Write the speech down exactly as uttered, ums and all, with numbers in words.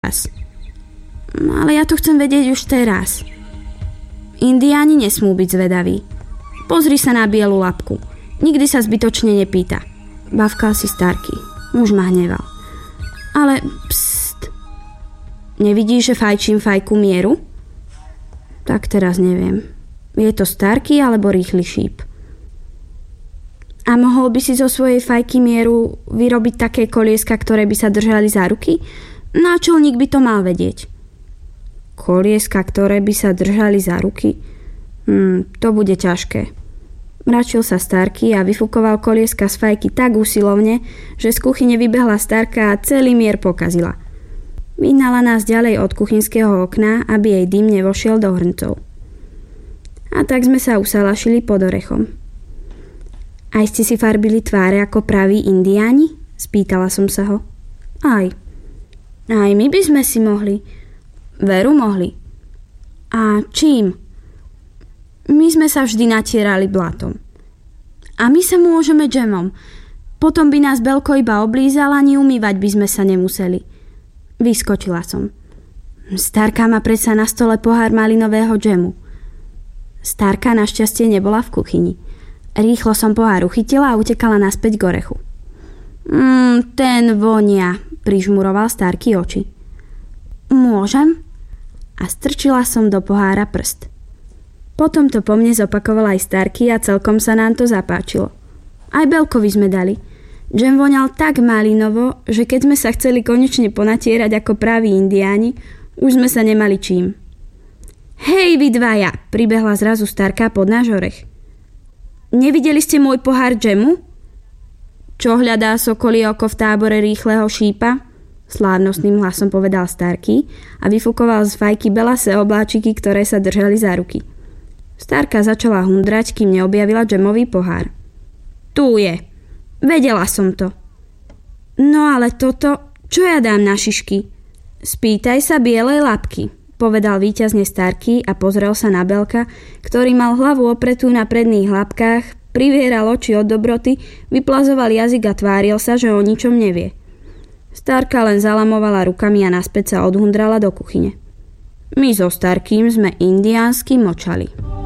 Ale ja to chcem vedieť už teraz. Indiáni nesmú byť zvedaví. Pozri sa na bielu labku. Nikdy sa zbytočne nepýta. Bavkal si Starky. Muž ma hneval. Ale pst. Nevidíš, že fajčím fajku mieru? Tak teraz neviem. Je to Starky alebo rýchly šíp? A mohol by si zo svojej fajky mieru vyrobiť také kolieska, ktoré by sa držali za ruky? Náčelník by to mal vedieť. Kolieska, ktoré by sa držali za ruky? Hm, to bude ťažké. Mračil sa Starky a vyfúkoval kolieska z fajky tak úsilovne, že z kuchyne vybehla Starka a celý mier pokazila. Vyhnala nás ďalej od kuchynského okna, aby jej dym nevošiel do hrncov. A tak sme sa usalašili pod orechom. Aj ste si farbili tváre ako praví indiáni? Spýtala som sa ho. Aj. Aj my by sme si mohli. Veru mohli. A čím? My sme sa vždy natierali blatom. A my sa môžeme džemom. Potom by nás Belko iba oblízal, ani umývať by sme sa nemuseli. Vyskočila som. Starka má predsa na stole pohár malinového džemu. Starka našťastie nebola v kuchyni. Rýchlo som pohár uchytila a utekala naspäť k orechu. Mmm, ten vonia, prižmuroval Starky oči. Môžem? A strčila som do pohára prst. Potom to po mne zopakovala aj Starky a celkom sa nám to zapáčilo. Aj Belkovi sme dali. Džem voňal tak malinovo, že keď sme sa chceli konečne ponatierať ako praví indiáni, už sme sa nemali čím. Hej, vy dvaja, pribehla zrazu Starka pod náš orech. Nevideli ste môj pohár džemu? Čo hľadá sokolí oko v tábore rýchleho šípa? Slávnostným hlasom povedal Starky a vyfúkoval z fajky belasé obláčiky, ktoré sa držali za ruky. Starka začala hundrať, kým neobjavila džemový pohár. Tu je. Vedela som to. No ale toto, čo ja dám na šišky? Spýtaj sa bielej labky, povedal víťazne Starky a pozrel sa na Belka, ktorý mal hlavu opretú na predných labkách, privieral oči od dobroty, vyplazoval jazyk a tváril sa, že o ničom nevie. Starka len zalamovala rukami a naspäť sa odhundrala do kuchyne. My so Starkým sme indiánsky močali.